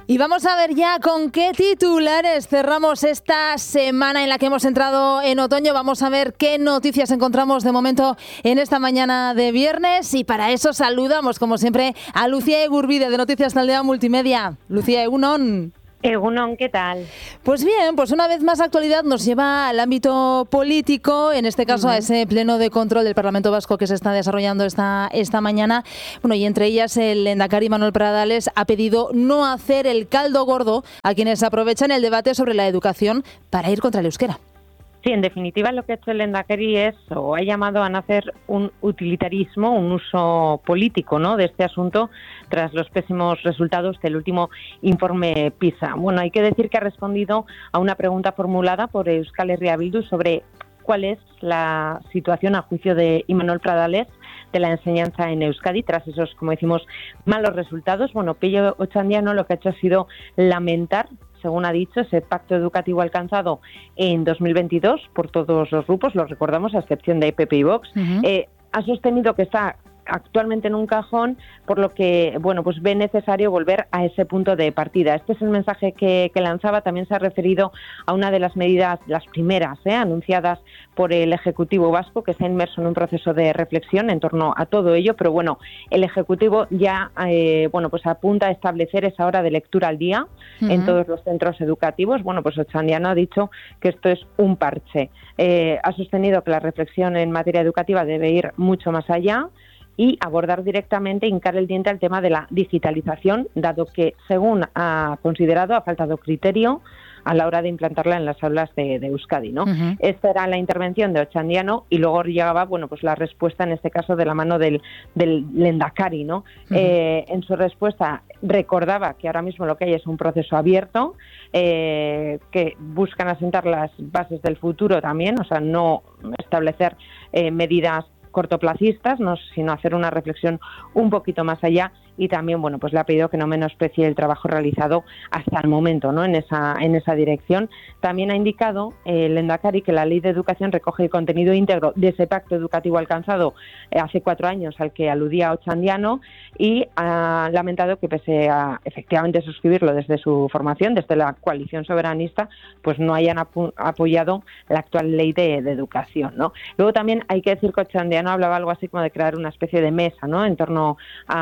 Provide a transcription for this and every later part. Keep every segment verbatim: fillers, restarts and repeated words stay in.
Y vamos a ver ya con qué titulares cerramos esta semana en la que hemos entrado en otoño. Vamos a ver qué noticias encontramos de momento en esta mañana de viernes. Y para eso saludamos, como siempre, a Lucía Egurbide de Noticias Taldea Multimedia. Lucía, egunon. Egunon, ¿qué tal? Pues bien, pues una vez más actualidad nos lleva al ámbito político, en este caso uh-huh. a ese pleno de control del Parlamento Vasco que se está desarrollando esta, esta mañana. Bueno, y entre ellas el lehendakari Manuel Pradales ha pedido no hacer el caldo gordo a quienes aprovechan el debate sobre la educación para ir contra el euskera. Sí, en definitiva lo que ha hecho el lehendakari es, o ha llamado a hacer un utilitarismo, un uso político, ¿no?, de este asunto tras los pésimos resultados del último informe PISA. Bueno, hay que decir que ha respondido a una pregunta formulada por Euskal Herria Bildu sobre cuál es la situación a juicio de Imanol Pradales de la enseñanza en Euskadi tras esos, como decimos, malos resultados. Bueno, Pello Otxandiano lo que ha hecho ha sido lamentar, según ha dicho, ese pacto educativo alcanzado en dos mil veintidós por todos los grupos, lo recordamos, a excepción de P P y Vox. Uh-huh. Eh, ha sostenido que está actualmente en un cajón, por lo que bueno pues ve necesario volver a ese punto de partida. Este es el mensaje que, que lanzaba. También se ha referido a una de las medidas, las primeras, ¿eh? anunciadas por el Ejecutivo Vasco, que está inmerso en un proceso de reflexión en torno a todo ello, pero bueno, el Ejecutivo ya eh, bueno pues apunta a establecer esa hora de lectura al día uh-huh. en todos los centros educativos. Bueno, pues Otxandiano ha dicho que esto es un parche. Eh, ha sostenido que la reflexión en materia educativa debe ir mucho más allá y abordar directamente, hincar el diente al tema de la digitalización, dado que, según ha considerado, ha faltado criterio a la hora de implantarla en las aulas de, de Euskadi, ¿no? Uh-huh. Esta era la intervención de Otxandiano y luego llegaba, bueno, pues la respuesta, en este caso, de la mano del, del lehendakari, ¿no? Uh-huh. Eh, en su respuesta recordaba que ahora mismo lo que hay es un proceso abierto, eh, que buscan asentar las bases del futuro también, o sea, no establecer eh, medidas cortoplacistas, no, sino hacer una reflexión un poquito más allá. Y también, bueno, pues le ha pedido que no menosprecie el trabajo realizado hasta el momento, ¿no?, en esa en esa dirección. También ha indicado el lehendakari que la Ley de Educación recoge el contenido íntegro de ese pacto educativo alcanzado eh, hace cuatro años al que aludía Otxandiano, y ha lamentado que, pese a efectivamente suscribirlo desde su formación, desde la coalición soberanista, pues no hayan apu- apoyado la actual Ley de, de Educación, ¿no? Luego también hay que decir que Otxandiano hablaba algo así como de crear una especie de mesa, ¿no?, en torno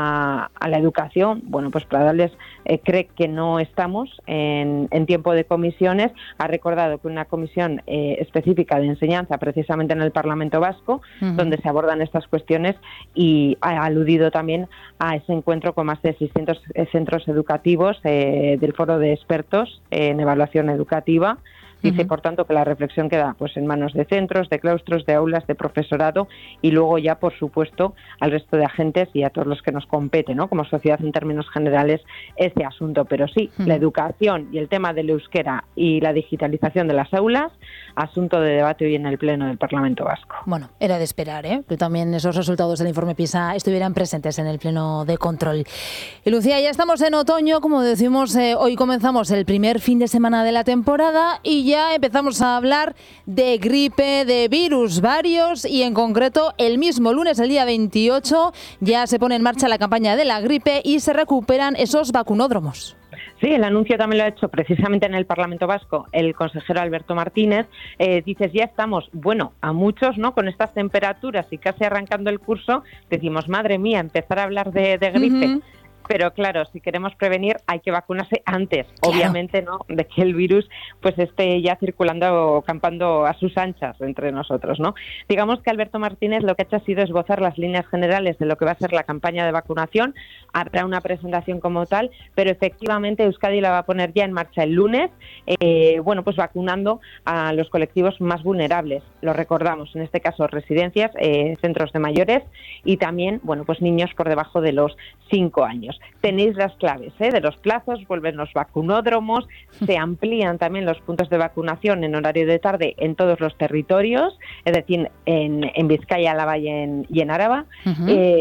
a a la educación. Bueno, pues Pradales eh, cree que no estamos en, en tiempo de comisiones. Ha recordado que una comisión eh, específica de enseñanza, precisamente en el Parlamento Vasco, uh-huh. donde se abordan estas cuestiones, y ha aludido también a ese encuentro con más de seiscientos centros educativos eh, del Foro de Expertos en Evaluación Educativa. Dice, uh-huh. por tanto, que la reflexión queda pues en manos de centros, de claustros, de aulas, de profesorado, y luego ya, por supuesto, al resto de agentes y a todos los que nos compete, ¿no?, como sociedad en términos generales, este asunto. Pero sí, uh-huh. la educación y el tema del euskera y la digitalización de las aulas, asunto de debate hoy en el Pleno del Parlamento Vasco. Bueno, era de esperar, ¿eh?, que también esos resultados del informe PISA estuvieran presentes en el Pleno de Control. Y Lucía, ya estamos en otoño, como decimos, eh, hoy comenzamos el primer fin de semana de la temporada y ya empezamos a hablar de gripe, de virus varios, y en concreto el mismo lunes, el día veintiocho, ya se pone en marcha la campaña de la gripe y se recuperan esos vacunódromos. Sí, el anuncio también lo ha hecho precisamente en el Parlamento Vasco el consejero Alberto Martínez. Eh, dices, ya estamos, bueno, a muchos, ¿no?, con estas temperaturas y casi arrancando el curso, decimos, madre mía, empezar a hablar de, de gripe. Uh-huh. Pero claro, si queremos prevenir hay que vacunarse antes, claro. obviamente, ¿no?, de que el virus pues esté ya circulando o campando a sus anchas entre nosotros, ¿no? Digamos que Alberto Martínez lo que ha hecho ha sido esbozar las líneas generales de lo que va a ser la campaña de vacunación. Habrá una presentación como tal, pero efectivamente Euskadi la va a poner ya en marcha el lunes, eh, bueno, pues vacunando a los colectivos más vulnerables. Lo recordamos, en este caso residencias, eh, centros de mayores y también, bueno, pues niños por debajo de los cinco años. Tenéis las claves ¿eh? de los plazos, vuelven los vacunódromos, se amplían también los puntos de vacunación en horario de tarde en todos los territorios, es decir, en, en Vizcaya, Álava y en, y en Áraba, uh-huh.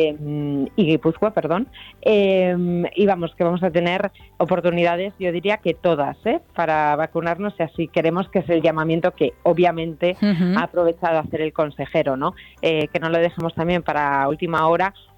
eh, y Guipúzcoa, perdón, eh, y vamos, que vamos a tener oportunidades, yo diría que todas, ¿eh? para vacunarnos, y así queremos, que es el llamamiento que obviamente uh-huh. ha aprovechado a hacer el consejero, ¿no? Eh, que no lo dejemos también para última hora,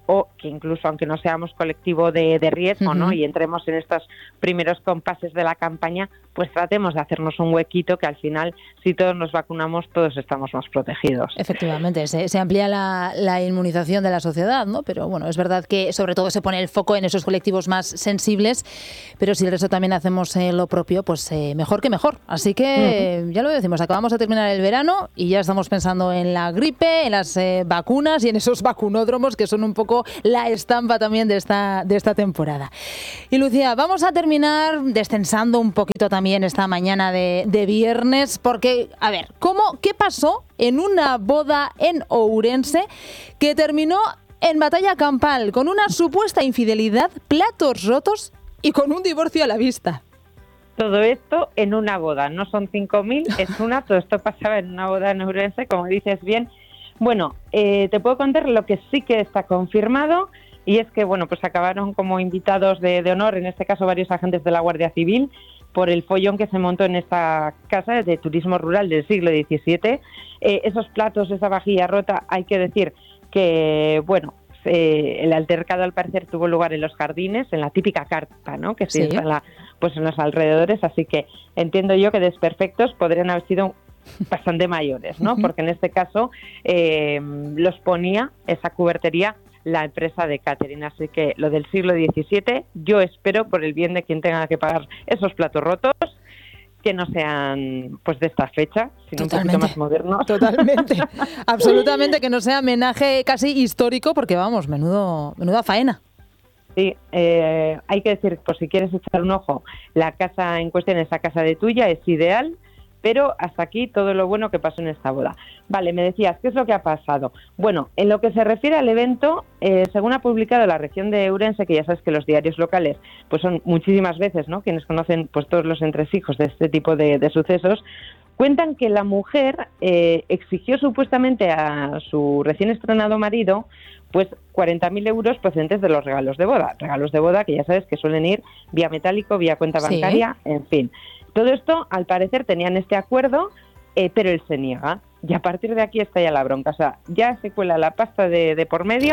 o que incluso aunque no seamos colectivo de, de riesgo, uh-huh. ¿no? Y entremos en estos primeros compases de la campaña, pues tratemos de hacernos un huequito que al final, si todos nos vacunamos, todos estamos más protegidos. Efectivamente, se, se amplía la, la inmunización de la sociedad, ¿no? Pero bueno, es verdad que sobre todo se pone el foco en esos colectivos más sensibles, pero si el resto también hacemos eh, lo propio, pues eh, mejor que mejor. Así que uh-huh. ya lo decimos, acabamos de terminar el verano y ya estamos pensando en la gripe, en las eh, vacunas y en esos vacunódromos que son un poco la estampa también de esta, de esta temporada. Y Lucía, vamos a terminar descensando un poquito también esta mañana de, de viernes, porque, a ver, ¿cómo, qué pasó en una boda en Ourense que terminó en batalla campal con una supuesta infidelidad, platos rotos y con un divorcio a la vista? Todo esto en una boda, no son cinco mil, es una, todo esto pasaba en una boda en Ourense, como dices bien. Bueno, eh, te puedo contar lo que sí que está confirmado, y es que, bueno, pues acabaron como invitados de, de honor, en este caso varios agentes de la Guardia Civil, por el follón que se montó en esta casa de turismo rural del siglo diecisiete. Eh, esos platos, esa vajilla rota, hay que decir que, bueno, eh, el altercado al parecer tuvo lugar en los jardines, en la típica carpa, ¿no?, que se instala pues en los alrededores, así que entiendo yo que desperfectos podrían haber sido bastante mayores, ¿no? Porque en este caso eh, los ponía esa cubertería la empresa de catering, así que lo del siglo diecisiete, yo espero, por el bien de quien tenga que pagar esos platos rotos, que no sean pues de esta fecha, sino Totalmente. un poquito más modernos. Totalmente, absolutamente, que no sea homenaje casi histórico, porque vamos, menudo, menuda faena. Sí, eh, hay que decir, por si quieres echar un ojo, la casa en cuestión, esa casa de tuya, es ideal, pero hasta aquí todo lo bueno que pasó en esta boda. Vale, me decías, ¿qué es lo que ha pasado? Bueno, en lo que se refiere al evento, eh, según ha publicado la región de Ourense, que ya sabes que los diarios locales pues son muchísimas veces, ¿no?, quienes conocen pues todos los entresijos de este tipo de, de sucesos, cuentan que la mujer eh, exigió supuestamente a su recién estrenado marido pues cuarenta mil euros procedentes de los regalos de boda. Regalos de boda que ya sabes que suelen ir vía metálico, vía cuenta bancaria, sí. En fin. Todo esto, al parecer, tenían este acuerdo, eh, pero él se niega. Y a partir de aquí está ya la bronca. O sea, ya se cuela la pasta de, de por medio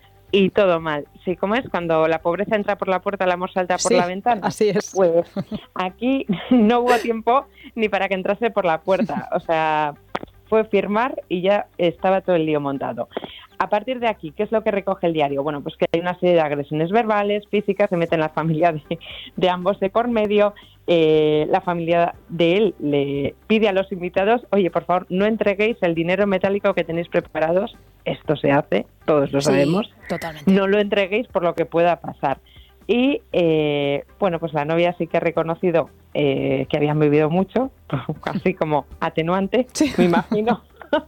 y todo mal. Sí, ¿cómo es? Cuando la pobreza entra por la puerta, el amor salta por sí, la ventana. Así es. Pues aquí no hubo tiempo ni para que entrase por la puerta. O sea, fue firmar y ya estaba todo el lío montado. A partir de aquí, ¿qué es lo que recoge el diario? Bueno, pues que hay una serie de agresiones verbales, físicas, se mete en la familia de, de ambos de por medio. Eh, la familia de él le pide a los invitados, oye, por favor, no entreguéis el dinero metálico que tenéis preparados. Esto se hace, todos lo sabemos. Sí, totalmente. No lo entreguéis por lo que pueda pasar. Y, eh, bueno, pues la novia sí que ha reconocido eh, que habían bebido mucho, así como atenuante, sí. Me imagino.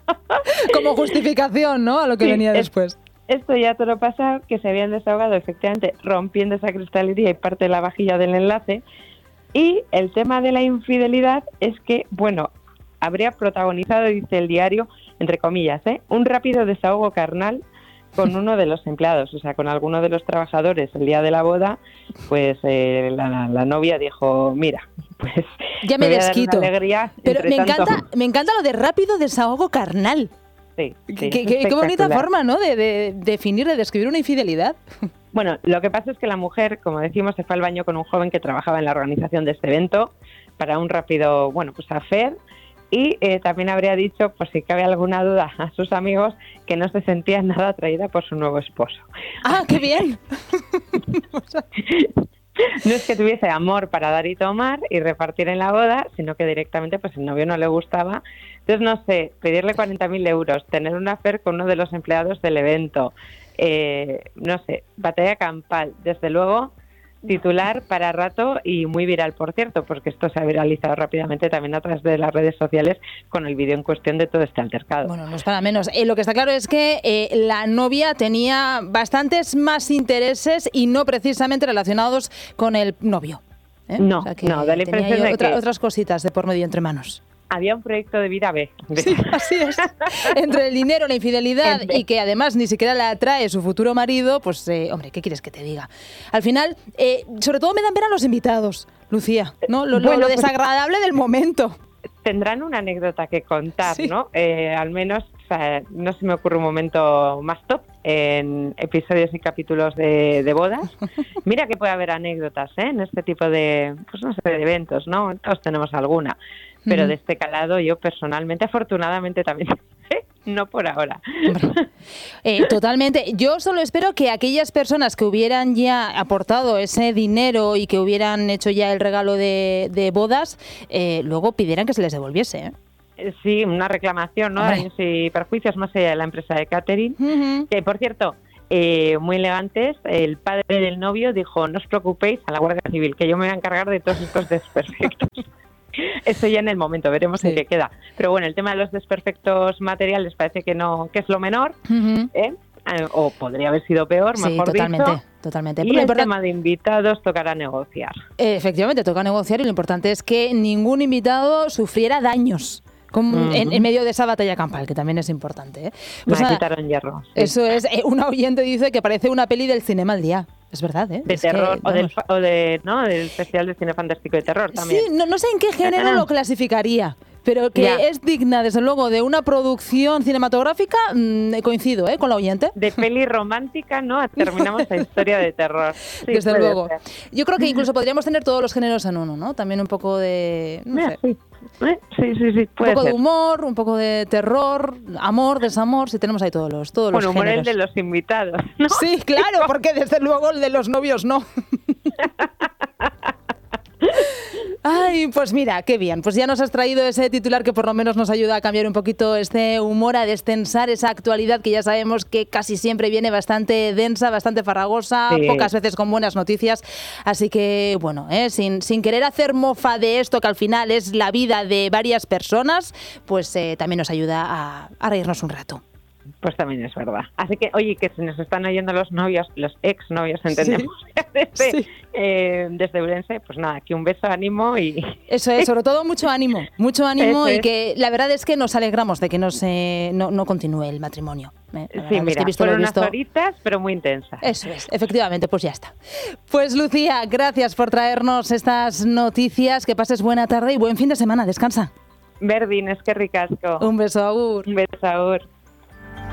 Como justificación, ¿no?, a lo que sí, venía después. Es, esto ya todo pasa, que se habían desahogado efectivamente rompiendo esa cristalería y parte de la vajilla del enlace. Y el tema de la infidelidad es que, bueno, habría protagonizado, dice el diario, entre comillas, ¿eh?, un rápido desahogo carnal con uno de los empleados, o sea, con alguno de los trabajadores el día de la boda, pues eh, la, la novia dijo, mira, pues ya me, me desquito. Voy a dar una alegría. Pero me tanto... encanta, me encanta lo de rápido desahogo carnal. Sí, sí, qué, qué, qué bonita forma, ¿no?, de, de definir, de describir una infidelidad. Bueno, lo que pasa es que la mujer, como decimos, se fue al baño con un joven que trabajaba en la organización de este evento para un rápido, bueno, pues affair. Y eh, también habría dicho, por si cabe alguna duda a sus amigos, que no se sentía nada atraída por su nuevo esposo. ¡Ah, qué bien! No es que tuviese amor para dar y tomar y repartir en la boda, sino que directamente pues el novio no le gustaba. Entonces, no sé, pedirle cuarenta mil euros, tener un affair con uno de los empleados del evento, eh, no sé, batalla campal, desde luego... titular para rato y muy viral, por cierto, porque esto se ha viralizado rápidamente también a través de las redes sociales con el vídeo en cuestión de todo este altercado. Bueno, no es para menos. Eh, lo que está claro es que eh, la novia tenía bastantes más intereses y no precisamente relacionados con el novio. ¿eh? No, o sea que no, da la impresión de otra, que... otras cositas de por medio entre manos. Había un proyecto de vida B. Sí, así es. Entre el dinero, la infidelidad y que además ni siquiera le atrae su futuro marido, pues, eh, hombre, ¿qué quieres que te diga? Al final, eh, sobre todo me dan pena los invitados, Lucía, ¿no? Lo, bueno, lo desagradable pues, del momento. Tendrán una anécdota que contar, sí. ¿no? Eh, al menos, o sea, no se me ocurre un momento más top, en episodios y capítulos de, de bodas. Mira que puede haber anécdotas, ¿eh? En este tipo de, pues no sé, de eventos, ¿no? Todos tenemos alguna. Pero uh-huh. de este calado yo personalmente, afortunadamente también, no por ahora. Eh, totalmente. Yo solo espero que aquellas personas que hubieran ya aportado ese dinero y que hubieran hecho ya el regalo de, de bodas, eh, luego pidieran que se les devolviese, ¿eh? Sí, una reclamación, ¿no? Daños y perjuicios más allá de la empresa de catering. Uh-huh. Que, por cierto, eh, muy elegantes, el padre del novio dijo, no os preocupéis, a la Guardia Civil, que yo me voy a encargar de todos estos desperfectos. Eso ya en el momento, veremos sí. en qué queda. Pero bueno, el tema de los desperfectos materiales parece que no, que es lo menor, uh-huh. ¿eh? O podría haber sido peor, sí, mejor totalmente, dicho. Totalmente. Y Pero el importan... tema de invitados tocará negociar. Efectivamente, toca negociar y lo importante es que ningún invitado sufriera daños. Como uh-huh. en, en medio de esa batalla campal, que también es importante, ¿eh? Pues me quitaron hierro. Sí. Eso es. Eh, una oyente dice que parece una peli del Cinema al Día. Es verdad, ¿eh? De es terror, que, o, del, o de, ¿no? del Festival de Cine Fantástico de Terror también. Sí, no, no sé en qué género lo clasificaría, pero que ya. es digna, desde luego, de una producción cinematográfica, mmm, coincido, ¿eh? Con la oyente. De peli romántica, ¿no? Terminamos la historia de terror. Sí, desde luego. Ser. Yo creo que incluso podríamos tener todos los géneros en uno, ¿no? También un poco de... No Mira, sé. Sí. ¿Eh? sí, sí, sí, puede un poco ser. de humor, un poco de terror, amor, desamor, si tenemos ahí todos los todos bueno, los humor géneros. el de los invitados, ¿no? Sí, claro, porque desde luego el de los novios no. Ay, pues mira, qué bien. Pues ya nos has traído ese titular que por lo menos nos ayuda a cambiar un poquito este humor, a destensar esa actualidad que ya sabemos que casi siempre viene bastante densa, bastante farragosa, sí. pocas veces con buenas noticias. Así que, bueno, ¿eh? sin, sin querer hacer mofa de esto, que al final es la vida de varias personas, pues eh, también nos ayuda a, a reírnos un rato. Pues también es verdad. Así que, oye, que si nos están oyendo los novios, los ex-novios, entendemos, sí, desde, sí. eh, desde Urense, pues nada, aquí un beso, ánimo y... Eso es, sobre todo mucho ánimo, mucho ánimo Eso y es. que la verdad es que nos alegramos de que no, se, no, no continúe el matrimonio. Eh, sí, mira, es que he visto, fueron lo he visto. unas horitas, pero muy intensas. Eso es, efectivamente, pues ya está. Pues Lucía, gracias por traernos estas noticias, que pases buena tarde y buen fin de semana, descansa. Berdin, es que ricasco. Un beso, agur. Un beso, agur.